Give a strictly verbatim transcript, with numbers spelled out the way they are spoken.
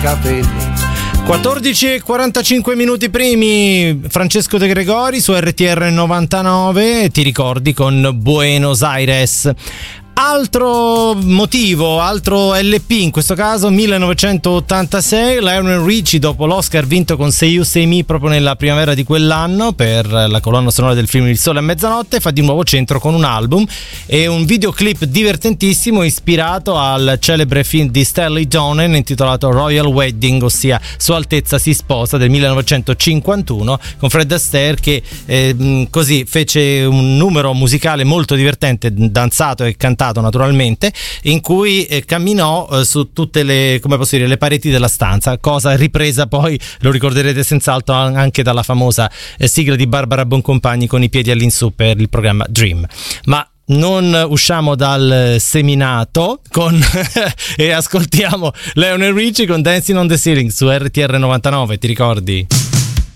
capelli. quattordici e quarantacinque minuti primi, Francesco De Gregori su R T R novantanove, ti ricordi, con Buenos Aires. Altro motivo, altro L P, in questo caso millenovecentottantasei, Lionel Richie, dopo l'Oscar vinto con Say You Say Me proprio nella primavera di quell'anno per la colonna sonora del film Il Sole a Mezzanotte, fa di nuovo centro con un album e un videoclip divertentissimo ispirato al celebre film di Stanley Donen intitolato Royal Wedding, ossia Sua Altezza si sposa, del millenovecentocinquantuno, con Fred Astaire che eh, così fece un numero musicale molto divertente, danzato e cantato naturalmente, in cui eh, camminò eh, su tutte le, come posso dire, le pareti della stanza, cosa ripresa poi, lo ricorderete senz'altro, anche dalla famosa eh, sigla di Barbara Boncompagni con i piedi all'insù per il programma Dream. Ma non usciamo dal seminato con e ascoltiamo Lionel Richie con Dancing on the Ceiling su R T R novantanove, ti ricordi?